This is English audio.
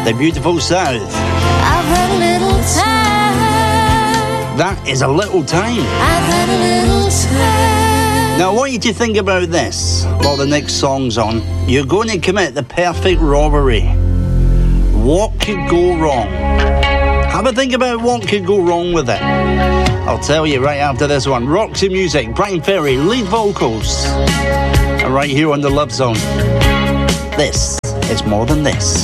The beautiful South. I've had a little time. That is a little time. I've had a little time. Now, I want you to think about this while the next song's on. You're going to commit the perfect robbery. What could go wrong? Have a think about what could go wrong with it. I'll tell you right after this one. Roxy Music, Brian Ferry, lead vocals. And right here on the Love Zone. This is More Than This.